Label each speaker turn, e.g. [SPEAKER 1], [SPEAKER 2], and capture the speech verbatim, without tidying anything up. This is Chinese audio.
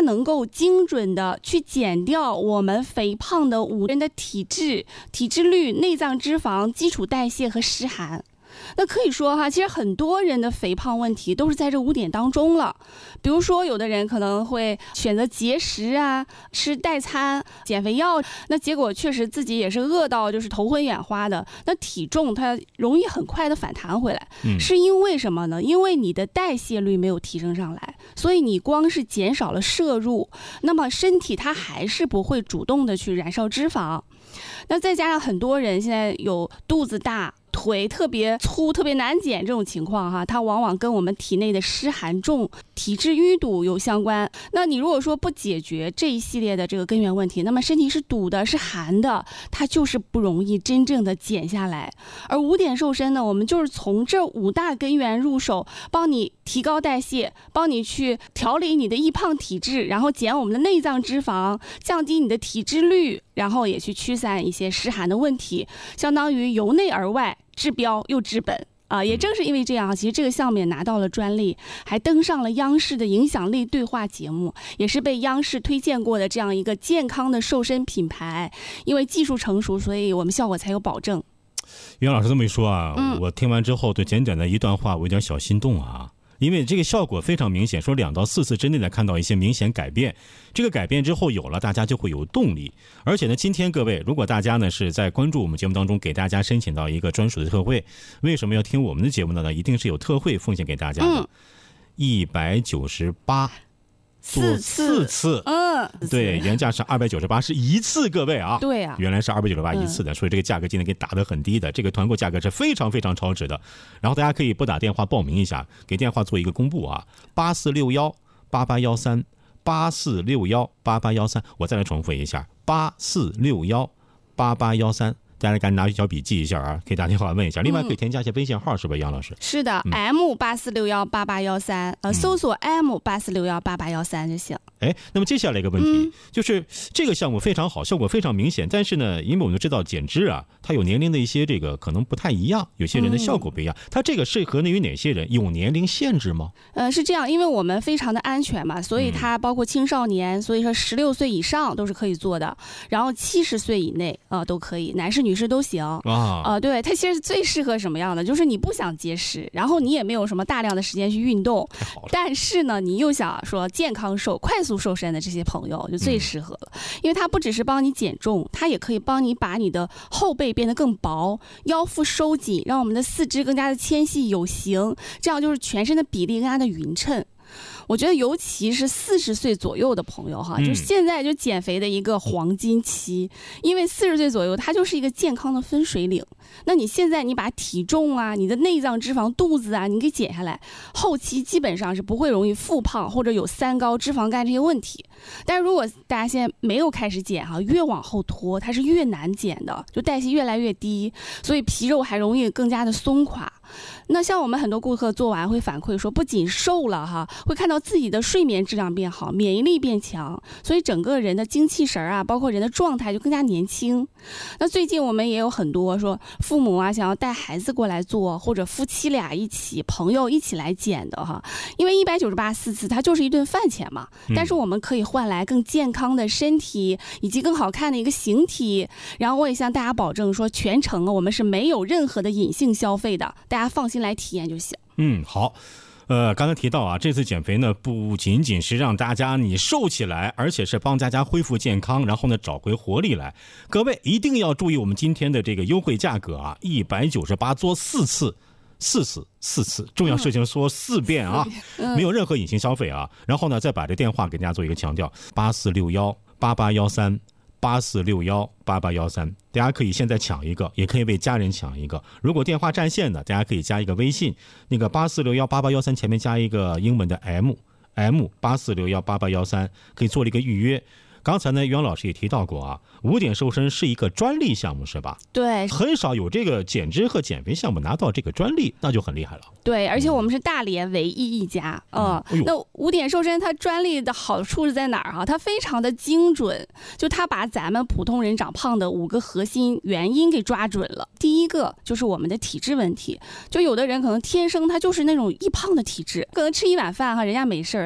[SPEAKER 1] 能够精准的去减掉我们肥胖的五人的体质、体脂率、内脏脂肪、基础代谢和湿寒。那可以说哈，其实很多人的肥胖问题都是在这五点当中了。比如说，有的人可能会选择节食啊，吃代餐、减肥药，那结果确实自己也是饿到就是头昏眼花的。那体重它容易很快的反弹回来，
[SPEAKER 2] 嗯、
[SPEAKER 1] 是因为什么呢？因为你的代谢率没有提升上来，所以你光是减少了摄入，那么身体它还是不会主动的去燃烧脂肪。那再加上很多人现在有肚子大、腿特别粗、特别难减这种情况哈，它往往跟我们体内的湿寒重、体质淤堵有相关。那你如果说不解决这一系列的这个根源问题，那么身体是堵的、是寒的，它就是不容易真正的减下来。而五点瘦身呢，我们就是从这五大根源入手，帮你提高代谢，帮你去调理你的易胖体质，然后减我们的内脏脂肪，降低你的体脂率，然后也去驱散一些湿寒的问题，相当于由内而外治标又治本啊！也正是因为这样，其实这个项目也拿到了专利，还登上了央视的影响力对话节目，也是被央视推荐过的这样一个健康的瘦身品牌。因为技术成熟，所以我们效果才有保证。
[SPEAKER 2] 袁老师这么一说啊，
[SPEAKER 1] 嗯、
[SPEAKER 2] 我听完之后对简短的一段话我有点小心动啊。因为这个效果非常明显，说两到四次之内呢看到一些明显改变，这个改变之后有了，大家就会有动力。而且呢，今天各位如果大家呢是在关注我们节目当中，给大家申请到一个专属的特惠，为什么要听我们的节目呢？一定是有特惠奉献给大家的，一百九十八。做四次，
[SPEAKER 1] 嗯，
[SPEAKER 2] 对，原价是二百九十八，是一次，各位啊，
[SPEAKER 1] 对啊，
[SPEAKER 2] 原来是二百九十八一次的，所以这个价格今天给打得很低的，这个团购价格是非常非常超值的。然后大家可以拨打电话报名一下，给电话做一个公布啊，八四六幺八八幺三，八四六幺八八幺三，我再来重复一下，八四六幺八八幺三。大家赶紧拿小笔记一下啊，可以打电话问一下。另外可以添加一些微信号，是吧，杨老师？
[SPEAKER 1] 是的、嗯、M 八四六幺八八幺三，呃，搜索 M 八四六幺八八幺三就行。
[SPEAKER 2] 哎，那么接下来一个问题、嗯、就是这个项目非常好，效果非常明显，但是呢，因为我们知道减脂啊，它有年龄的一些这个可能不太一样，有些人的效果不一样，嗯、它这个适合于哪些人？有年龄限制吗？
[SPEAKER 1] 呃，是这样，因为我们非常的安全嘛，所以它包括青少年，所以说十六岁以上都是可以做的，然后七十岁以内啊、呃、都可以，男士女士都行。啊、呃，对，它其实最适合什么样的？就是你不想节食，然后你也没有什么大量的时间去运动，但是呢，你又想说健康瘦、快速瘦身的这些朋友就最适合了，嗯、因为它不只是帮你减重，它也可以帮你把你的后背变得更薄，腰腹收紧，让我们的四肢更加的纤细有型，这样就是全身的比例更加的匀称。我觉得尤其是四十岁左右的朋友哈，
[SPEAKER 2] 嗯、
[SPEAKER 1] 就是现在就减肥的一个黄金期，因为四十岁左右它就是一个健康的分水岭。那你现在你把体重啊、你的内脏脂肪、肚子啊，你给减下来，后期基本上是不会容易复胖或者有三高、脂肪肝这些问题。但是如果大家现在没有开始减哈，越往后拖它是越难减的，就代谢越来越低，所以皮肉还容易更加的松垮。那像我们很多顾客做完会反馈说，不仅瘦了哈，会看到自己的睡眠质量变好，免疫力变强，所以整个人的精气神啊，包括人的状态就更加年轻。那最近我们也有很多说父母啊想要带孩子过来做，或者夫妻俩一起、朋友一起来减的哈，因为一百九十八四次它就是一顿饭钱嘛，但是我们可以换来更健康的身体以及更好看的一个形体。然后我也向大家保证说，全程我们是没有任何的隐性消费的，大家放心来体验就行。
[SPEAKER 2] 嗯，好。呃，刚才提到啊，这次减肥呢，不仅仅是让大家你瘦起来，而且是帮大家恢复健康，然后呢找回活力来。各位一定要注意我们今天的这个优惠价格啊，一百九十八做四次。四次四次重要事情说四遍啊、嗯、没有任何隐形消费啊。然后呢再把这电话给大家做一个强调，八四六幺八八幺三，八四六幺八八幺三，大家可以现在抢一个，也可以为家人抢一个。如果电话占线的，大家可以加一个微信，那个八四六幺八八幺三前面加一个英文的 M M 八四六幺八八幺三，可以做了一个预约。刚才呢袁老师也提到过啊，五点瘦身是一个专利项目是吧？
[SPEAKER 1] 对，
[SPEAKER 2] 很少有这个减脂和减肥项目拿到这个专利，那就很厉害了。
[SPEAKER 1] 对，而且我们是大连唯一一家。嗯，嗯哎、那五点瘦身它专利的好处是在哪儿哈？它非常的精准，就它把咱们普通人长胖的五个核心原因给抓准了。第一个就是我们的体质问题，就有的人可能天生他就是那种易胖的体质，可能吃一碗饭哈，人家没事儿。